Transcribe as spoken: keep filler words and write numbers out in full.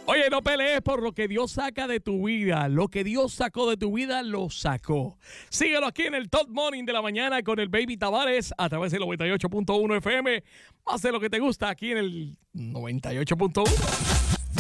Oye, no pelees por lo que Dios saca de tu vida. Lo que Dios sacó de tu vida, lo sacó. Síguelo aquí en el Top Morning de la mañana con el Baby Tavares a través del noventa y ocho punto uno F M. Más de lo que te gusta aquí en el noventa y ocho punto uno.